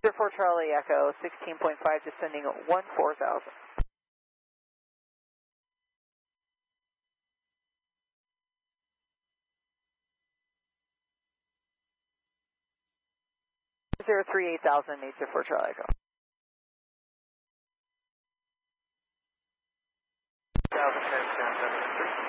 4 Charlie Echo, 16.5, descending 14,000. Zero 38,000, Mesa 4 Charlie Echo.